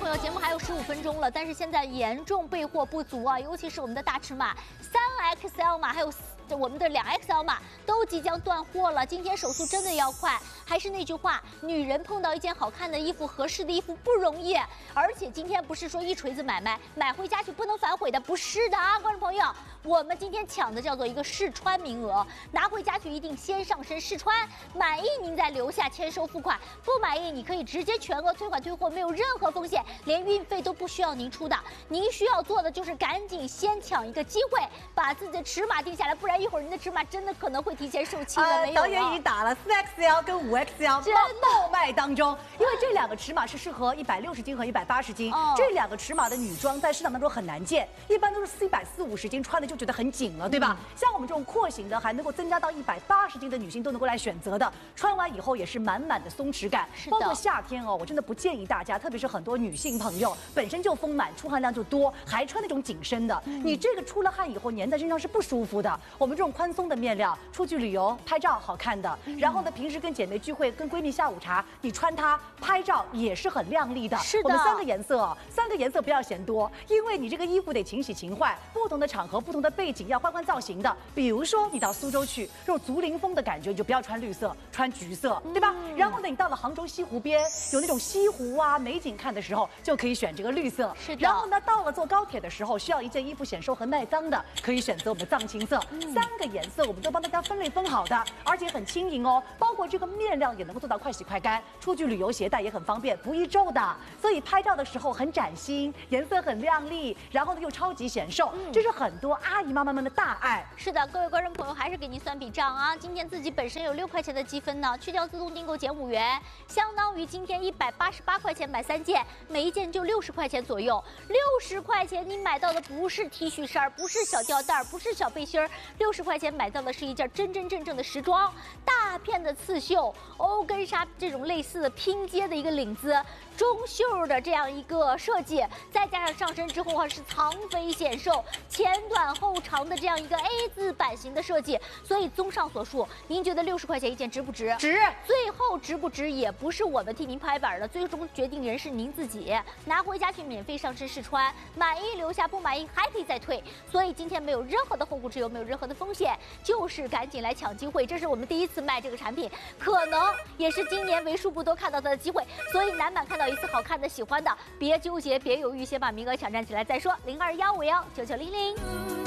朋友，节目还有15分钟了，但是现在严重备货不足啊，尤其是我们的大尺码3XL 码，还有我们的2XL 码都即将断货了。今天手速真的要快。还是那句话，女人碰到一件好看的衣服、合适的衣服不容易。而且今天不是说一锤子买卖，买回家去不能反悔的，不是的啊，观众朋友，我们今天抢的叫做一个试穿名额，拿回家去一定先上身试穿，满意您再留下签收付款，不满意你可以直接全额退款退货，没有任何风险，连运费都不需要您出的。您需要做的就是赶紧先抢一个机会，把自己的尺码定下来，不然一会儿您的尺码真的可能会提前售罄了。没有导演已经打了4XL 跟5XL 冒卖当中，因为这2个尺码是适合160斤和180斤，这2个尺码的女装在市场当中很难见，一般都是140-150斤穿的就觉得很紧了，对吧？像我们这种廓形的，还能够增加到180斤的女性都能够来选择的，穿完以后也是满满的松弛感。包括夏天哦，我真的不建议大家，特别是很多女性朋友本身就丰满，出汗量就多，还穿那种紧身的，你这个出了汗以后粘在身上是不舒服的。我们这种宽松的面料，出去旅游拍照好看的，然后呢，平时跟姐妹聚会、跟闺蜜下午茶，你穿它拍照也是很靓丽的。是的，我们3个颜色哦，3个颜色不要嫌多，因为你这个衣服得勤洗勤换，不同的场合、不同的背景要换换造型的。比如说你到苏州去，这种竹林风的感觉，你就不要穿绿色，穿橘色，对吧？然后呢，你到了杭州西湖边，有那种西湖啊美景看的时候，就可以选这个绿色。是的。然后呢，到了坐高铁的时候，需要一件衣服显瘦和耐脏的，可以选择我们的藏青色。3个颜色我们都帮大家分类分好的，而且很轻盈哦。包括这个面料也能够做到快洗快干，出去旅游携带也很方便，不易皱的。所以拍照的时候很崭新，颜色很亮丽，然后呢又超级显瘦，这是很多阿姨妈妈们的大爱。 是的，各位观众朋友，还是给您算笔账啊。今天自己本身有6块钱的积分呢，去掉自动订购减5元，相当于今天188块钱买3件，每一件就60块钱左右。60块钱你买到的不是 T 恤衫，不是小吊带，不是小背心，60块钱买到的是一件真真正正的时装，大片的刺绣，欧根纱这种类似的拼接的一个领子，中袖的这样一个设计，再加上上身之后是藏肥显瘦，前短后长的这样一个 A 字版型的设计。所以综上所述，您觉得60块钱一件值不值？值。最后值不值也不是我们替您拍板的，最终决定人是您自己。拿回家去免费上身试穿，满意留下，不满意还可以再退。所以今天没有任何的后顾之忧，没有任何的风险，就是赶紧来抢机会。这是我们第1次卖这个产品，可能也是今年为数不多看到它的机会。所以男版看到一次好看的、喜欢的，别纠结，别犹豫，先把名额抢占起来再说。0215519900。